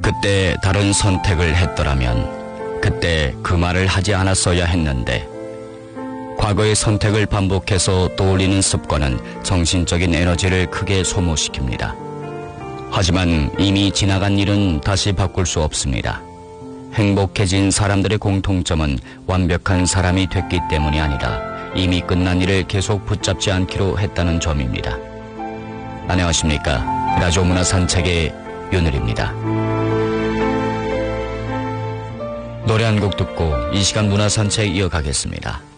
그때 다른 선택을 했더라면 그때 그 말을 하지 않았어야 했는데 과거의 선택을 반복해서 떠올리는 습관은 정신적인 에너지를 크게 소모시킵니다. 하지만 이미 지나간 일은 다시 바꿀 수 없습니다. 행복해진 사람들의 공통점은 완벽한 사람이 됐기 때문이 아니라 이미 끝난 일을 계속 붙잡지 않기로 했다는 점입니다. 안녕하십니까. 라디오 문화 산책의 윤을입니다. 노래 한 곡 듣고 이 시간 문화 산책 이어가겠습니다.